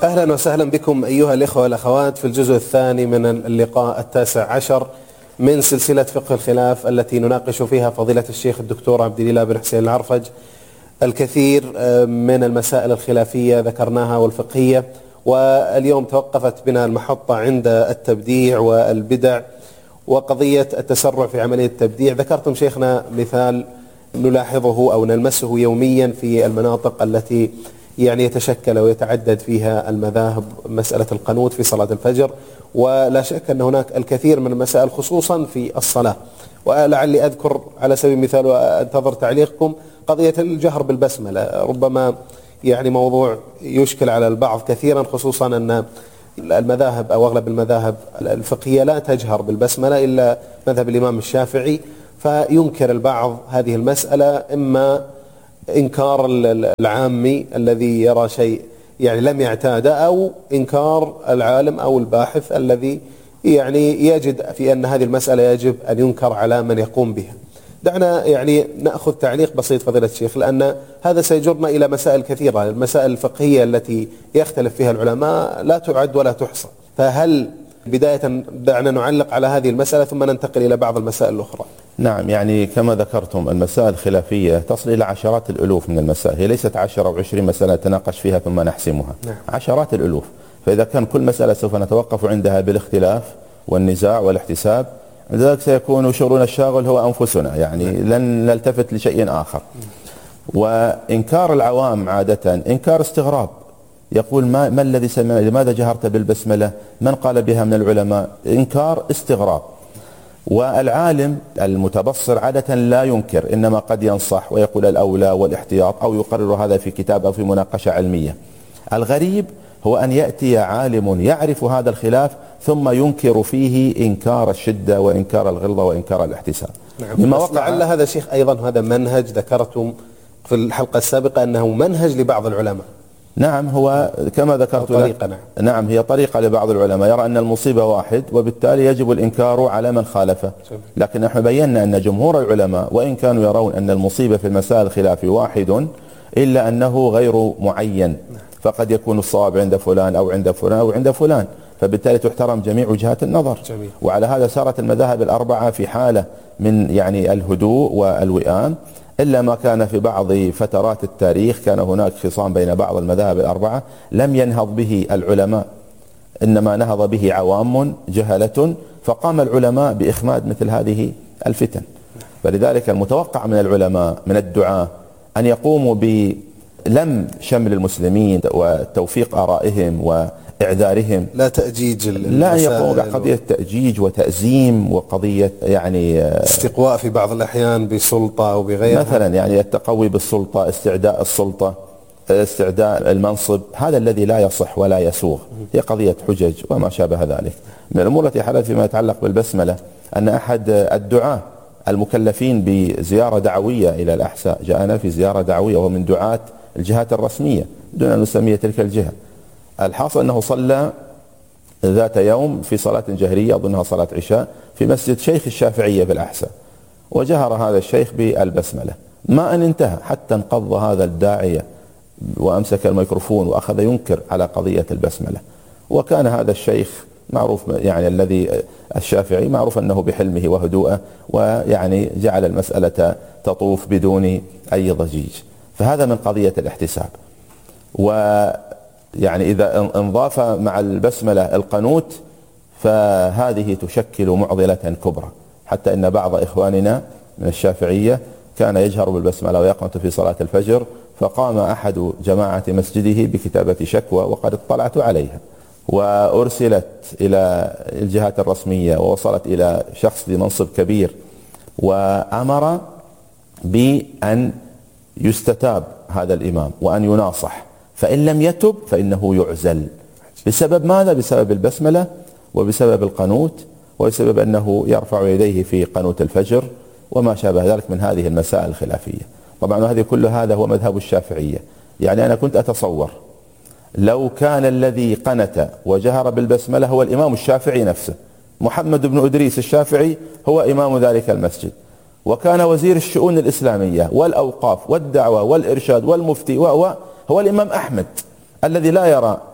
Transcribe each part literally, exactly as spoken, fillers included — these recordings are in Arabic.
أهلا وسهلا بكم أيها الإخوة والأخوات في الجزء الثاني من اللقاء التاسع عشر من سلسلة فقه الخلاف التي نناقش فيها فضيلة الشيخ الدكتور عبد الإله بن حسين العرفج الكثير من المسائل الخلافية ذكرناها والفقهية، واليوم توقفت بنا المحطة عند التبديع والبدع وقضية التسرع في عملية التبديع. ذكرتم شيخنا مثال نلاحظه أو نلمسه يوميا في المناطق التي يعني يتشكل ويتعدد فيها المذاهب، مسألة القنوت في صلاة الفجر، ولا شك أن هناك الكثير من المسائل خصوصا في الصلاة. ولعلي أذكر على سبيل المثال وأنتظر تعليقكم قضية الجهر بالبسملة، ربما يعني موضوع يشكل على البعض كثيرا، خصوصا أن المذاهب أو أغلب المذاهب الفقهية لا تجهر بالبسملة إلا مذهب الإمام الشافعي، فينكر البعض هذه المسألة، إما إنكار العامي الذي يرى شيء يعني لم يعتاد، أو إنكار العالم أو الباحث الذي يعني يجد في أن هذه المسألة يجب أن ينكر على من يقوم بها. دعنا يعني نأخذ تعليق بسيط فضيلة الشيخ، لأن هذا سيجرنا إلى مسائل كثيرة. المسائل الفقهية التي يختلف فيها العلماء لا تعد ولا تحصى، فهل بداية دعنا نعلق على هذه المسألة ثم ننتقل إلى بعض المسائل الأخرى. نعم، يعني كما ذكرتم المسائل الخلافية تصل إلى عشرات الألوف من المسائل، هي ليست عشرة أو عشرين مسألة نتناقش فيها ثم نحسمها. نعم. عشرات الألوف، فإذا كان كل مسألة سوف نتوقف عندها بالاختلاف والنزاع والاحتساب، لذلك سيكون شغلنا الشاغل هو أنفسنا، يعني نعم. لن نلتفت لشيء آخر. وإنكار العوام عادة إنكار استغراب، يقول ما, ما الذي سمع، لماذا جهرت بالبسملة، من قال بها من العلماء، إنكار استغراب. والعالم المتبصر عادة لا ينكر، إنما قد ينصح ويقول الأولى والاحتياط، أو يقرر هذا في كتاب أو في مناقشة علمية. الغريب هو أن يأتي عالم يعرف هذا الخلاف ثم ينكر فيه إنكار الشدة وإنكار الغلظة وإنكار الاحتساب. نعم. مما وقع لعل هذا شيخ أيضا هذا منهج ذكرتم في الحلقة السابقة أنه منهج لبعض العلماء. نعم، هو كما ذكرت لك، نعم. نعم هي طريقة لبعض العلماء يرى أن المصيبة واحد وبالتالي يجب الإنكار على من خالفه. لكن نحن بينا أن جمهور العلماء وإن كانوا يرون أن المصيبة في المسائل الخلاف واحد، إلا أنه غير معين، فقد يكون الصواب عند فلان أو عند فلان أو عند فلان، فبالتالي تحترم جميع وجهات النظر. جميل. وعلى هذا سارت المذاهب الأربعة في حالة من يعني الهدوء والوئام، إلا ما كان في بعض فترات التاريخ كان هناك خصام بين بعض المذاهب الأربعة لم ينهض به العلماء، إنما نهض به عوام جهلة، فقام العلماء بإخماد مثل هذه الفتن. فلذلك المتوقع من العلماء من الدعاة أن يقوموا بلم شمل المسلمين وتوفيق آرائهم وإعذارهم، لا تأجيج، لا يقوموا بقضية تأجيج وتأزيم وقضية يعني استقواء في بعض الأحيان بسلطة أو بغيرها، مثلا يعني التقوي بالسلطة، استعداء السلطة، استعداء المنصب، هذا الذي لا يصح ولا يسوغ. هي قضية حجج وما شابه ذلك. من الأمور التي حدثت فيما يتعلق بالبسملة أن أحد الدعاة المكلفين بزيارة دعوية إلى الأحساء جاءنا في زيارة دعوية، وهو من دعاة الجهات الرسمية دون أن نسمي تلك الجهة. الحاصل أنه صلى ذات يوم في صلاة جهرية أظنها صلاة عشاء في مسجد شيخ الشافعية بالأحساء، وجهر هذا الشيخ بالبسملة، ما أن انتهى حتى انقض هذا الداعية وأمسك الميكروفون وأخذ ينكر على قضية البسملة. وكان هذا الشيخ معروف يعني الذي الشافعي معروف أنه بحلمه وهدوءه، ويعني جعل المسألة تطوف بدون أي ضجيج. فهذا من قضية الاحتساب. ويعني إذا انضاف مع البسملة القنوت فهذه تشكل معضلة كبرى، حتى إن بعض إخواننا من الشافعية كان يجهر بالبسملة ويقنط في صلاة الفجر، فقام أحد جماعة مسجده بكتابة شكوى وقد اطلعت عليها، وأرسلت إلى الجهات الرسمية ووصلت إلى شخص ذي منصب كبير، وأمر بأن يستتاب هذا الإمام وأن يناصح، فإن لم يتب فإنه يعزل. بسبب ماذا؟ بسبب البسملة وبسبب القنوت وبسبب أنه يرفع يديه في قنوت الفجر وما شابه ذلك من هذه المسائل الخلافية. طبعا هذه كل هذا هو مذهب الشافعية. يعني أنا كنت أتصور لو كان الذي قنت وجهر بالبسملة هو الإمام الشافعي نفسه، محمد بن إدريس الشافعي هو إمام ذلك المسجد، وكان وزير الشؤون الإسلامية والأوقاف والدعوة والإرشاد والمفتي وهو هو الإمام أحمد الذي لا يرى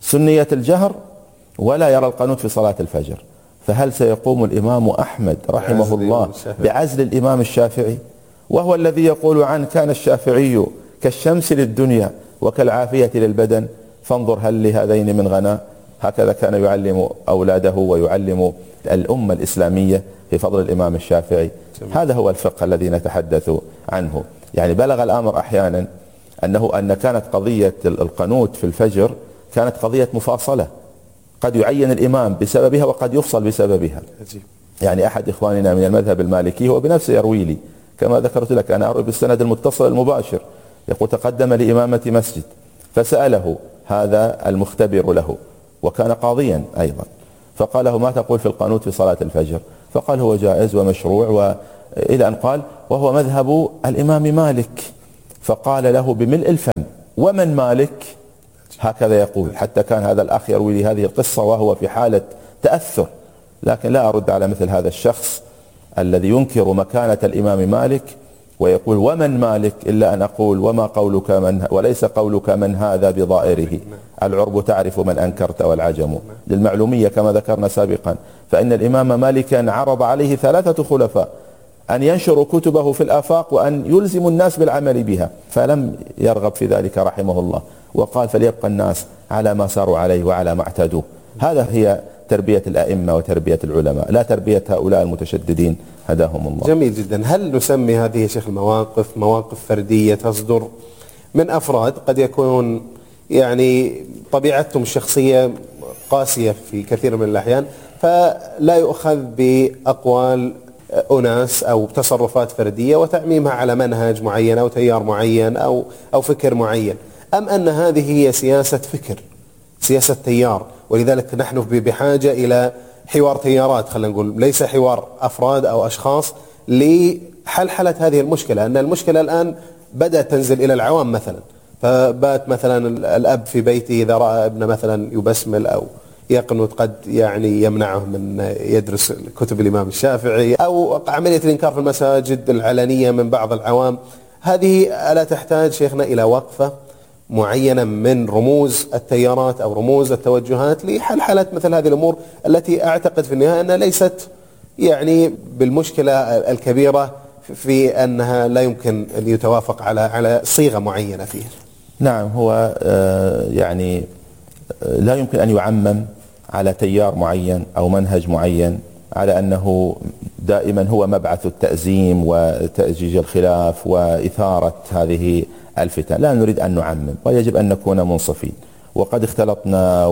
سنية الجهر ولا يرى القنوت في صلاة الفجر، فهل سيقوم الإمام أحمد رحمه الله بعزل الإمام الشافعي، وهو الذي يقول عنه كان الشافعي كالشمس للدنيا وكالعافية للبدن فانظر هل لهذين من غناء؟ هكذا كان يعلم أولاده ويعلم الأمة الإسلامية في فضل الإمام الشافعي. هذا هو الفقه الذي نتحدث عنه. يعني بلغ الأمر أحيانا أنه أن كانت قضية القنوت في الفجر كانت قضية مفاصلة، قد يعين الإمام بسببها وقد يفصل بسببها. يعني أحد إخواننا من المذهب المالكي هو بنفسه يروي لي كما ذكرت لك، أنا أروي بالسند المتصل المباشر، يقول تقدم لإمامة مسجد فسأله هذا المختبر له وكان قاضيا أيضا، فقال له ما تقول في القنوت في صلاة الفجر؟ فقال هو جائز ومشروع، وإلى أن قال وهو مذهب الإمام مالك، فقال له بملء الفم ومن مالك؟ هكذا يقول. حتى كان هذا الأخ يروي لي هذه القصة وهو في حالة تأثر، لكن لا أرد على مثل هذا الشخص الذي ينكر مكانة الإمام مالك ويقول ومن مالك، إلا أن أقول وما قولك من وليس قولك من هذا بضائره، العرب تعرف من أنكرت والعجم. للمعلومية كما ذكرنا سابقا فإن الإمام مالكا عرض عليه ثلاثة خلفاء أن ينشروا كتبه في الآفاق وأن يلزم الناس بالعمل بها، فلم يرغب في ذلك رحمه الله، وقال فليبقى الناس على ما ساروا عليه وعلى ما اعتادوه. هذا هي تربية الأئمة وتربية العلماء، لا تربية هؤلاء المتشددين هداهم الله. جميل جدا. هل نسمي هذه شيخ المواقف مواقف فردية تصدر من أفراد قد يكون يعني طبيعتهم الشخصية قاسية في كثير من الأحيان، فلا يؤخذ بأقوال أناس أو تصرفات فردية وتعميمها على منهج معين أو تيار معين أو أو فكر معين، أم أن هذه هي سياسة فكر، سياسة تيار، ولذلك نحن بحاجة إلى حوار تيارات، خلينا نقول ليس حوار أفراد أو أشخاص لحلحلة هذه المشكلة. أن المشكلة الآن بدأت تنزل إلى العوام مثلا، فبات مثلا الأب في بيته إذا رأى ابنه مثلا يبسمل أو يقنط قد يعني يمنعه من يدرس كتب الإمام الشافعي، أو عملية الإنكار في المساجد العلنية من بعض العوام. هذه ألا تحتاج شيخنا إلى وقفة معينة من رموز التيارات أو رموز التوجهات لحلحلة مثل هذه الأمور التي أعتقد في النهاية أنها ليست يعني بالمشكلة الكبيرة في أنها لا يمكن أن يتوافق على على صيغة معينة فيها؟ نعم، هو يعني لا يمكن أن يعمم على تيار معين أو منهج معين على أنه دائما هو مبعث التأزيم وتأجيج الخلاف وإثارة هذه الفتن. لا نريد أن نعمم ويجب أن نكون منصفين، وقد اختلطنا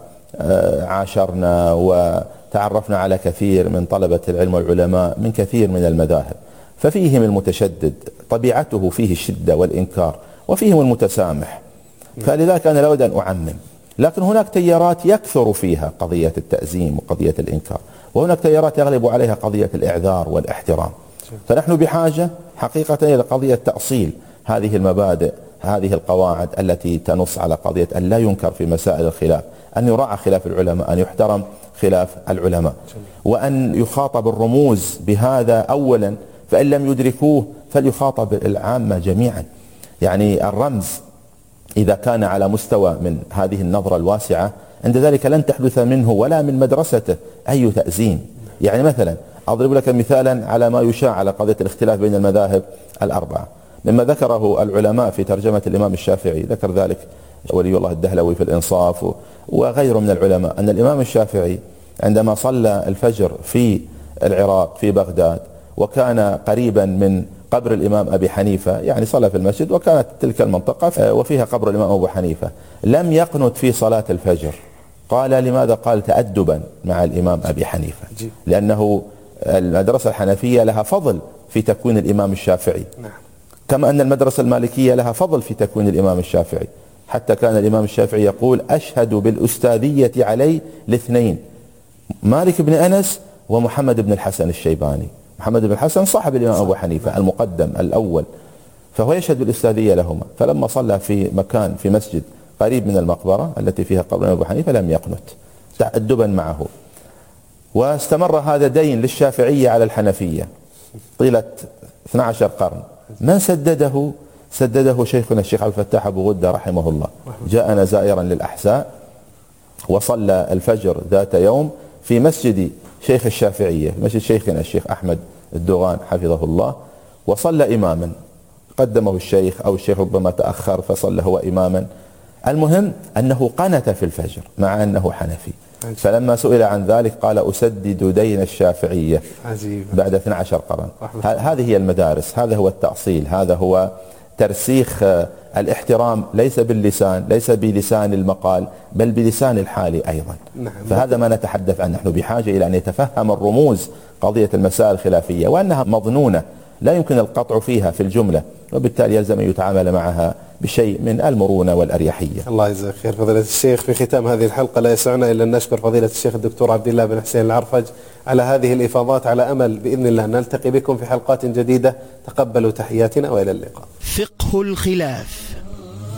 وعاشرنا وتعرفنا على كثير من طلبة العلم والعلماء من كثير من المذاهب، ففيهم المتشدد طبيعته فيه الشدة والإنكار وفيهم المتسامح، فلذلك أنا لا أريد أن أعمم. لكن هناك تيارات يكثر فيها قضية التأزيم وقضية الإنكار، وهناك تيارات يغلب عليها قضية الإعذار والاحترام. فنحن بحاجة حقيقة إلى قضية تأصيل هذه المبادئ، هذه القواعد التي تنص على قضية أن لا ينكر في مسائل الخلاف، أن يراعى خلاف العلماء، أن يحترم خلاف العلماء، وأن يخاطب الرموز بهذا أولا، فإن لم يدركوه فليخاطب العامة جميعا. يعني الرمز إذا كان على مستوى من هذه النظرة الواسعة عند ذلك لن تحدث منه ولا من مدرسته أي تأزيم. يعني مثلا أضرب لك مثالا على ما يشاع على قضية الاختلاف بين المذاهب الأربعة، مما ذكره العلماء في ترجمة الإمام الشافعي، ذكر ذلك ولي الله الدهلوي في الإنصاف وغيره من العلماء، أن الإمام الشافعي عندما صلى الفجر في العراق في بغداد وكان قريبا من قبر الإمام أبي حنيفة، يعني صلى في المسجد وكانت تلك المنطقة وفيها قبر الإمام أبو حنيفة، لم يقنت في صلاة الفجر. قال لماذا؟ قال تأدبا مع الإمام أبي حنيفة، لأنه المدرسة الحنفية لها فضل في تكوين الإمام الشافعي، كما أن المدرسة المالكية لها فضل في تكوين الإمام الشافعي، حتى كان الإمام الشافعي يقول أشهد بالأستاذية علي لاثنين، مالك بن أنس ومحمد بن الحسن الشيباني. محمد بن الحسن صاحب الإمام أبو حنيفة المقدم الأول، فهو يشهد بالأستاذية لهما. فلما صلى في مكان في مسجد قريب من المقبرة التي فيها قبر أبو حنيفة لم يقنت تأدبا معه. واستمر هذا دين للشافعية على الحنفية طيلة اثني عشر قرن. من سدده؟ سدده شيخنا الشيخ عبد الفتاح أبو غدة رحمه الله. جاءنا زائرا للأحساء وصلى الفجر ذات يوم في مسجد شيخ الشافعية، مسجد شيخنا الشيخ أحمد الدوغان حفظه الله، وصلى إماما، قدمه الشيخ أو الشيخ ربما تأخر فصلى هو إماما. المهم أنه قنت في الفجر مع أنه حنفي، فلما سئل عن ذلك قال أسدد دين الشافعية عجيب. بعد اثني عشر قرن. هذه هي المدارس، هذا هو التأصيل، هذا هو ترسيخ الاحترام، ليس باللسان، ليس بلسان المقال، بل بلسان الحال أيضا. نعم. فهذا ما نتحدث عنه، نحن بحاجة إلى أن يتفهم الرموز قضية المسائل الخلافية، وأنها مظنونة لا يمكن القطع فيها في الجملة، وبالتالي يلزم أن يتعامل معها بشيء من المرونة والأريحية. الله يجزاك خير فضيلة الشيخ. في ختام هذه الحلقة لا يسعنا إلا أن نشكر فضيلة الشيخ الدكتور عبد الله بن حسين العرفج على هذه الإفاضات، على أمل بإذن الله نلتقي بكم في حلقات جديدة. تقبلوا تحياتنا وإلى اللقاء. فقه الخلاف.